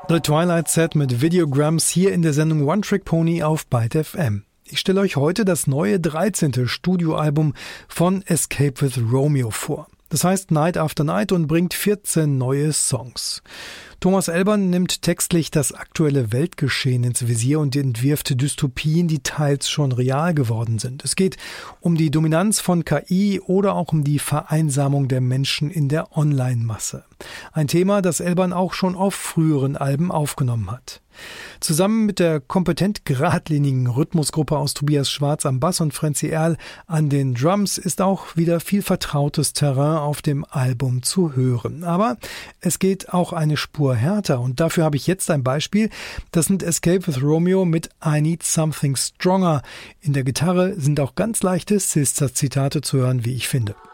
The Twilight Set mit Videograms hier in der Sendung One Trick Pony auf Byte FM. Ich stelle euch heute das neue 13. Studioalbum von Escape with Romeo vor. Das heißt Night After Night und bringt 14 neue Songs. Thomas Elbern nimmt textlich das aktuelle Weltgeschehen ins Visier und entwirft Dystopien, die teils schon real geworden sind. Es geht um die Dominanz von KI oder auch um die Vereinsamung der Menschen in der Online-Masse. Ein Thema, das Elbern auch schon auf früheren Alben aufgenommen hat. Zusammen mit der kompetent geradlinigen Rhythmusgruppe aus Tobias Schwarz am Bass und Franzi Erl an den Drums ist auch wieder viel vertrautes Terrain auf dem Album zu hören. Aber es geht auch eine Spur härter und dafür habe ich jetzt ein Beispiel. Das sind Escape with Romeo mit I Need Something Stronger. In der Gitarre sind auch ganz leichte Sister-Zitate zu hören, wie ich finde.